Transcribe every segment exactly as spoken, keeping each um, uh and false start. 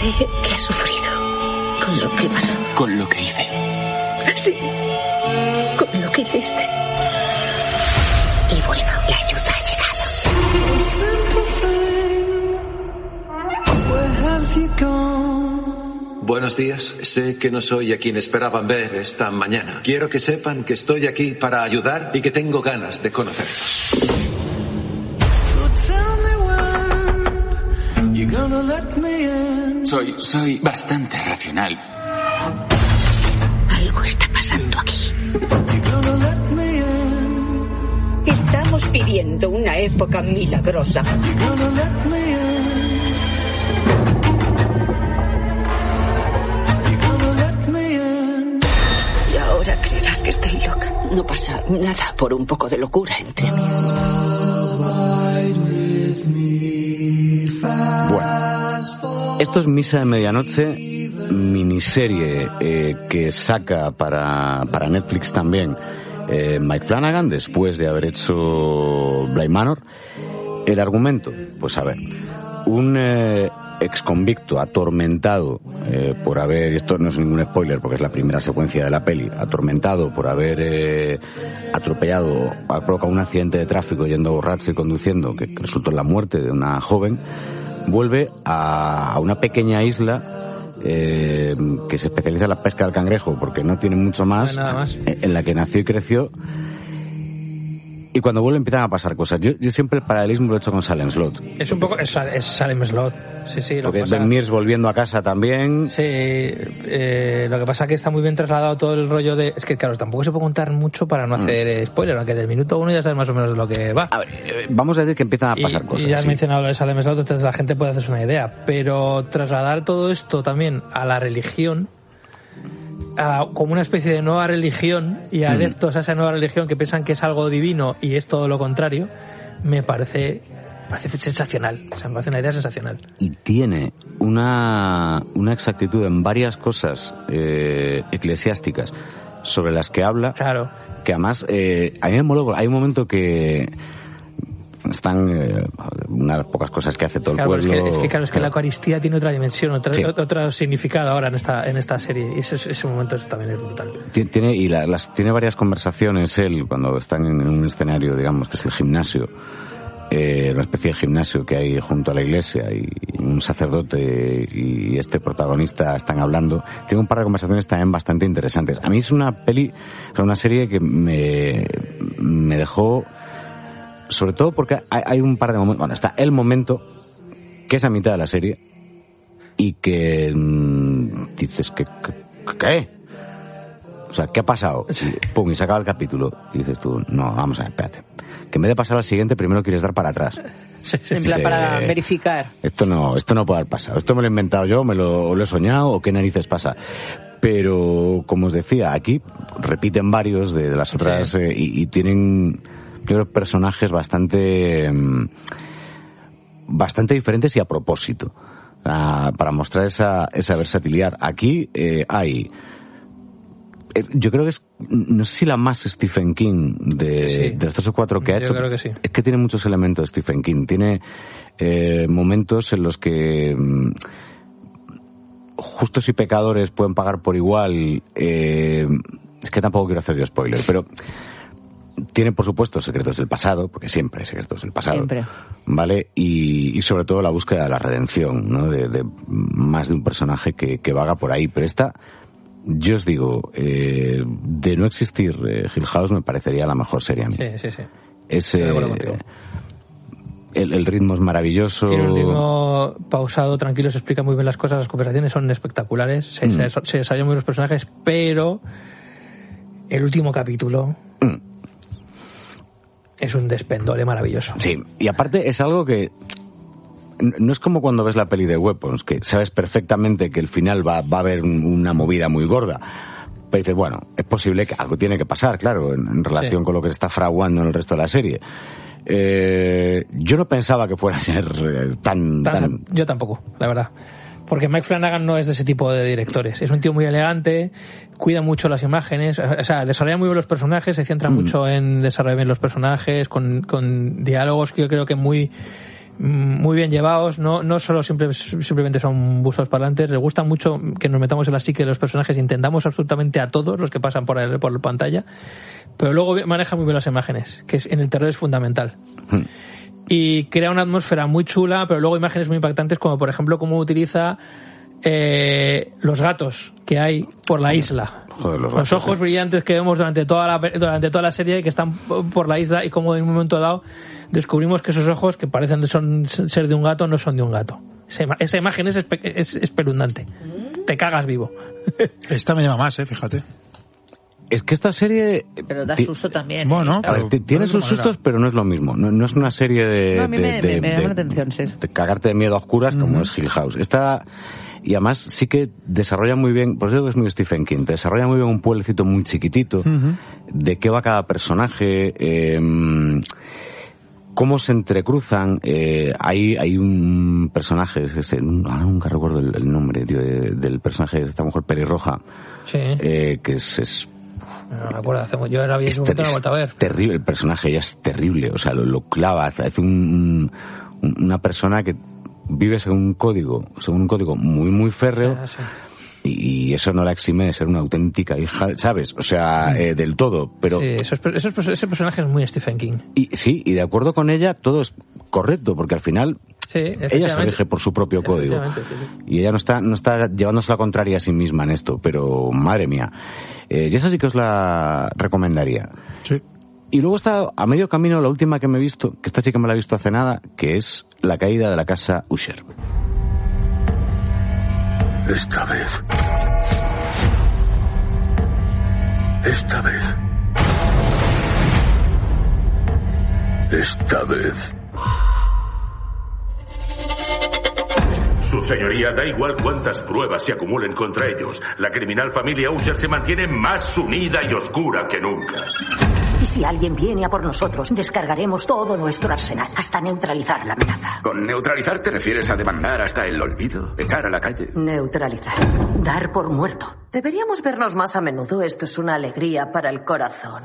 sé que has sufrido con lo que pasó. Con lo que hice. Sí, con lo que hiciste. Y bueno, la ayuda ha llegado. Buenos días. Sé que no soy a quien esperaban ver esta mañana. Quiero que sepan que estoy aquí para ayudar y que tengo ganas de conocerlos. Soy, soy bastante racional. Algo está pasando aquí. Estamos viviendo una época milagrosa. Y ahora creerás que estoy loca. No pasa nada por un poco de locura entre amigos. Bueno, esto es Misa de Medianoche, miniserie eh, que saca para, para Netflix también eh, Mike Flanagan después de haber hecho Bly Manor. El argumento, pues a ver, un eh, exconvicto atormentado eh, por haber, y esto no es ningún spoiler porque es la primera secuencia de la peli, atormentado por haber eh, atropellado, ha provocado un accidente de tráfico yendo borracho y conduciendo que resultó en la muerte de una joven, vuelve a, a una pequeña isla eh, que se especializa en la pesca del cangrejo porque no tiene mucho más, no hay nada más, en la que nació y creció. Y cuando vuelve empiezan a pasar cosas. Yo, yo siempre el paralelismo lo he hecho con Salem Slot. Es un poco... Es, es Salem Slot. Sí, sí. Lo Porque pasa... Ben Mears volviendo a casa también. Sí. Eh, lo que pasa es que está muy bien trasladado todo el rollo de... Es que, claro, tampoco se puede contar mucho para no hacer mm. spoiler, aunque del minuto uno ya sabes más o menos de lo que va. A ver, eh, vamos a decir que empiezan a pasar y, cosas. Y ya has sí. mencionado lo de Salem Slot, entonces la gente puede hacerse una idea. Pero trasladar todo esto también a la religión... A, como una especie de nueva religión y adeptos a esa nueva religión que piensan que es algo divino y es todo lo contrario, me parece, parece sensacional. O sea, me parece una idea sensacional. Y tiene una, una exactitud en varias cosas eh, eclesiásticas sobre las que habla. Claro. Que además, eh, a mí me moló, hay un momento que están eh, una de las pocas cosas que hace todo claro, el pueblo. Es que, es que claro, es que la Eucaristía tiene otra dimensión, otra, sí. otro significado ahora en esta en esta serie y ese, ese momento también es brutal. Tiene y la, las tiene varias conversaciones él cuando están en un escenario, digamos que es el gimnasio, eh, una especie de gimnasio que hay junto a la iglesia y, y un sacerdote y este protagonista están hablando. Tiene un par de conversaciones también bastante interesantes. A mí es una peli, es una serie que me me dejó. Sobre todo porque hay, hay un par de momentos... Bueno, está el momento, que es a mitad de la serie, y que mmm, dices, ¿qué, qué? ¿Qué? O sea, ¿qué ha pasado? Y, pum, y se acaba el capítulo. Y dices tú, no, vamos a ver, espérate. Que en vez de pasar al siguiente, primero quieres dar para atrás. Sí, sí, en plan, para eh, verificar. Esto no, esto no puede haber pasado. Esto me lo he inventado yo, me lo, lo he soñado, o qué narices pasa. Pero, como os decía, aquí repiten varios de, de las otras sí. eh, y, y tienen... Creo personajes bastante bastante diferentes y a propósito uh, para mostrar esa esa versatilidad. Aquí eh, hay eh, yo creo que es no sé si la más Stephen King de, sí. de los tres o cuatro que ha yo hecho. Creo que sí. Es que tiene muchos elementos de Stephen King. Tiene eh, momentos en los que mm, justos y pecadores pueden pagar por igual. Eh, es que tampoco quiero hacer yo spoiler, pero tiene, por supuesto, secretos del pasado, porque siempre hay secretos del pasado. Siempre. ¿Vale? Y, y sobre todo la búsqueda de la redención, ¿no? De, de más de un personaje que, que vaga por ahí. Pero esta, yo os digo, eh, de no existir eh, Hill House me parecería la mejor serie a mí. Sí, sí, sí. Es, eh, el, el ritmo es maravilloso. Tiene un ritmo pausado, tranquilo, se explica muy bien las cosas, las conversaciones son espectaculares, se, mm. se, se desarrollan muy los personajes, pero el último capítulo... Mm. Es un despendole maravilloso. Sí, y aparte es algo que no es como cuando ves la peli de Weapons, que sabes perfectamente que el final va, va a haber una movida muy gorda. Pero dices, bueno, es posible que algo tiene que pasar, claro, en, en relación sí. con lo que se está fraguando en el resto de la serie. Eh, yo no pensaba que fuera a ser eh, tan, tan, tan... Yo tampoco, la verdad. Porque Mike Flanagan no es de ese tipo de directores. Es un tío muy elegante, cuida mucho las imágenes, o sea, desarrolla muy bien los personajes, se centra mm. mucho en desarrollar bien los personajes, con, con diálogos que yo creo que muy muy bien llevados, no no solo siempre, simplemente son bustos parlantes, les gusta mucho que nos metamos en la psique de los personajes, intentamos absolutamente a todos los que pasan por el, por la pantalla, pero luego maneja muy bien las imágenes, que es, en el terror es fundamental. Mm. Y crea una atmósfera muy chula, pero luego imágenes muy impactantes, como por ejemplo cómo utiliza eh, los gatos que hay por la isla. Joder, los, los gatos, ojos ¿eh? brillantes que vemos durante toda la durante toda la serie, que están por la isla, y como en un momento dado descubrimos que esos ojos, que parecen son ser de un gato, no son de un gato. Esa, esa imagen es, espe, es espeluznante. Te cagas vivo. Esta me llama más, eh, fíjate. Es que esta serie... Pero da susto también. Bueno, a ver, tiene sus sustos, pero no es lo mismo. No, no es una serie de... No, a mí de, me, de, me, me llama de, la atención, sí. De cagarte de miedo a oscuras, uh-huh. como es Hill House. Esta... Y además sí que desarrolla muy bien, por eso digo que es muy Stephen King, te desarrolla muy bien un pueblecito muy chiquitito, uh-huh. de qué va cada personaje, eh, cómo se entrecruzan. Eh, hay hay un personaje, este, nunca recuerdo el, el nombre, tío, de, del personaje de esta mujer pelirroja, sí. eh, que es... es no me acuerdo, hace, yo era bien, es, no ter, he vuelto a ver. Terrible, el personaje ya es terrible, o sea, lo, lo clava, hace un, un, una persona que vive según un código, según un código muy, muy férreo, ah, sí. y, y eso no la exime de ser una auténtica hija, ¿sabes? O sea, eh, del todo, pero... Sí, esos, esos, ese personaje es muy Stephen King. Y sí, y de acuerdo con ella, todo es correcto, porque al final... Sí, ella se rige por su propio código. Sí, sí. Y ella no está, no está llevándose la contraria a sí misma en esto, pero madre mía. Eh, y esa sí que os la recomendaría. Sí. Y luego está a medio camino la última que me he visto, que esta sí que me la he visto hace nada, que es La caída de la casa Usher. Esta vez. Esta vez. Esta vez. Su señoría, da igual cuántas pruebas se acumulen contra ellos. La criminal familia Usher se mantiene más unida y oscura que nunca. Y si alguien viene a por nosotros, descargaremos todo nuestro arsenal hasta neutralizar la amenaza. ¿Con neutralizar te refieres a demandar hasta el olvido? ¿Echar a la calle? Neutralizar. Dar por muerto. Deberíamos vernos más a menudo. Esto es una alegría para el corazón.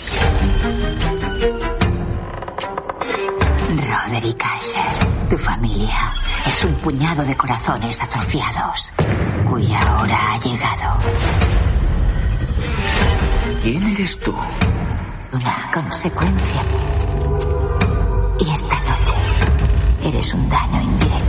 Roderick Usher, tu familia es un puñado de corazones atrofiados, cuya hora ha llegado. ¿Quién eres tú? Una consecuencia. Y esta noche eres un daño indirecto.